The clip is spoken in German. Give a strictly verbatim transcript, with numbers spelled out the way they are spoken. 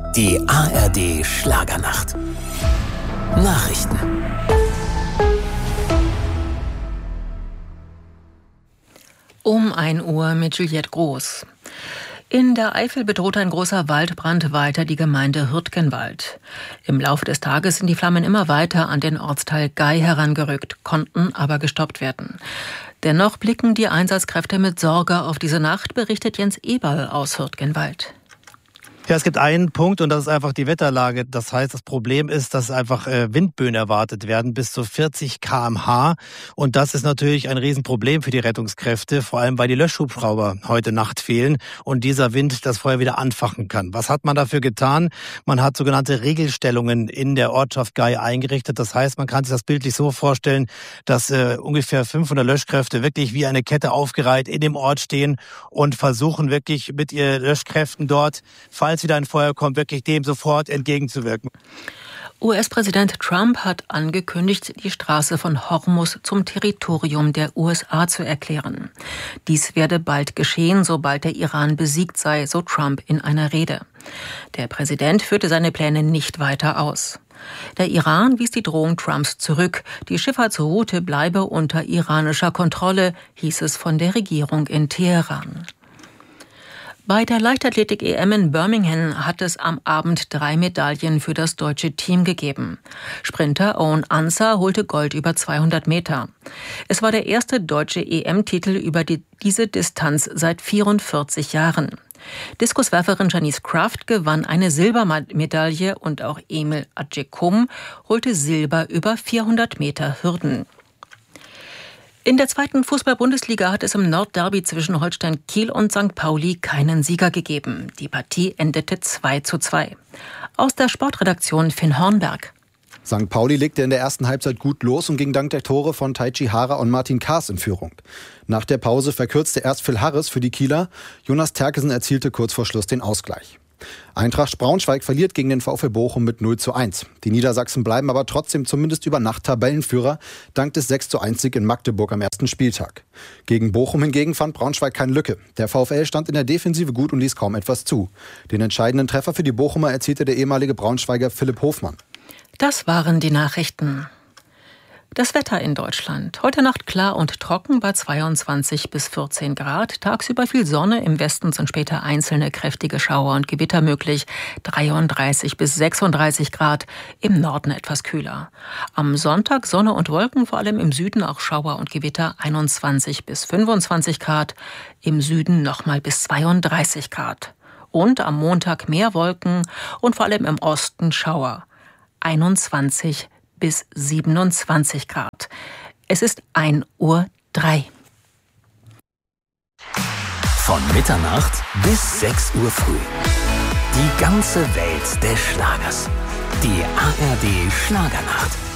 Die A R D Schlagernacht. Nachrichten. Um ein Uhr mit Juliette Groß. In der Eifel bedroht ein großer Waldbrand weiter die Gemeinde Hürtgenwald. Im Laufe des Tages sind die Flammen immer weiter an den Ortsteil Gei herangerückt, konnten aber gestoppt werden. Dennoch blicken die Einsatzkräfte mit Sorge auf diese Nacht, berichtet Jens Eberl aus Hürtgenwald. Ja, es gibt einen Punkt und das ist einfach die Wetterlage. Das heißt, das Problem ist, dass einfach äh, Windböen erwartet werden bis zu vierzig Kilometer pro Stunde. Und das ist natürlich ein Riesenproblem für die Rettungskräfte, vor allem weil die Löschhubschrauber heute Nacht fehlen und dieser Wind das Feuer wieder anfachen kann. Was hat man dafür getan? Man hat sogenannte Regelstellungen in der Ortschaft Gei eingerichtet. Das heißt, man kann sich das bildlich so vorstellen, dass äh, ungefähr fünfhundert Löschkräfte wirklich wie eine Kette aufgereiht in dem Ort stehen und versuchen wirklich mit ihren Löschkräften dort, falls wieder ein Feuer kommt, wirklich dem sofort entgegenzuwirken. U S-Präsident Trump hat angekündigt, die Straße von Hormuz zum Territorium der U S A zu erklären. Dies werde bald geschehen, sobald der Iran besiegt sei, so Trump in einer Rede. Der Präsident führte seine Pläne nicht weiter aus. Der Iran wies die Drohung Trumps zurück. Die Schifffahrtsroute bleibe unter iranischer Kontrolle, hieß es von der Regierung in Teheran. Bei der Leichtathletik-E M in Birmingham hat es am Abend drei Medaillen für das deutsche Team gegeben. Sprinter Owen Ansah holte Gold über zweihundert Meter. Es war der erste deutsche E M-Titel über die, diese Distanz seit vierundvierzig Jahren. Diskuswerferin Janice Kraft gewann eine Silbermedaille und auch Emil Adjekum holte Silber über vierhundert Meter Hürden. In der zweiten Fußball-Bundesliga hat es im Nordderby zwischen Holstein Kiel und Sankt Pauli keinen Sieger gegeben. Die Partie endete zwei zu zwei. Aus der Sportredaktion Finn Hornberg. Sankt Pauli legte in der ersten Halbzeit gut los und ging dank der Tore von Taichi Hara und Martin Kaas in Führung. Nach der Pause verkürzte erst Phil Harris für die Kieler. Jonas Terkesen erzielte kurz vor Schluss den Ausgleich. Eintracht Braunschweig verliert gegen den VfL Bochum mit null zu eins. Die Niedersachsen bleiben aber trotzdem zumindest über Nacht Tabellenführer, dank des sechs zu eins Sieg in Magdeburg am ersten Spieltag. Gegen Bochum hingegen fand Braunschweig keine Lücke. Der VfL stand in der Defensive gut und ließ kaum etwas zu. Den entscheidenden Treffer für die Bochumer erzielte der ehemalige Braunschweiger Philipp Hofmann. Das waren die Nachrichten. Das Wetter in Deutschland. Heute Nacht klar und trocken bei zweiundzwanzig bis vierzehn Grad. Tagsüber viel Sonne, im Westen sind später einzelne kräftige Schauer und Gewitter möglich. dreiunddreißig bis sechsunddreißig Grad, im Norden etwas kühler. Am Sonntag Sonne und Wolken, vor allem im Süden auch Schauer und Gewitter, einundzwanzig bis fünfundzwanzig Grad. Im Süden nochmal bis zweiunddreißig Grad. Und am Montag mehr Wolken und vor allem im Osten Schauer. einundzwanzig bis siebenundzwanzig Grad. Es ist ein Uhr drei. Von Mitternacht bis sechs Uhr früh. Die ganze Welt des Schlagers. Die A R D Schlagernacht.